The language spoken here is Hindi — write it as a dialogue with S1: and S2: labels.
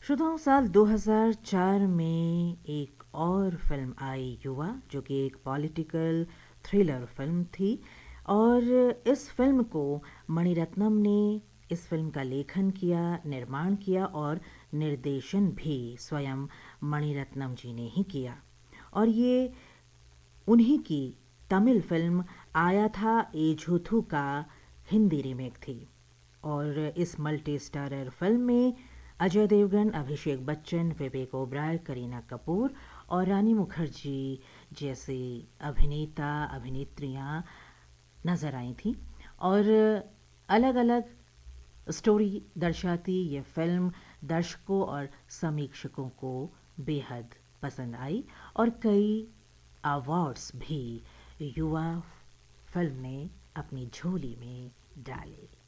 S1: श्रोताओं, साल 2004 में एक और फिल्म आई युवा, जो कि एक पॉलिटिकल थ्रिलर फिल्म थी। और इस फिल्म को मणिरत्नम ने इस फिल्म का लेखन किया, निर्माण किया और निर्देशन भी स्वयं मणिरत्नम जी ने ही किया। और ये उन्हीं की तमिल फिल्म आया था एझूथू का हिंदी रीमेक थी। और इस मल्टी स्टारर फिल्म में अजय देवगन, अभिषेक बच्चन, विवेक ओबराय, करीना कपूर और रानी मुखर्जी जैसे अभिनेता अभिनेत्रियां नजर आई थीं। और अलग अलग स्टोरी दर्शाती ये फिल्म दर्शकों और समीक्षकों को बेहद पसंद आई और कई अवार्ड्स भी युवा फिल्म ने अपनी झोली में डाले।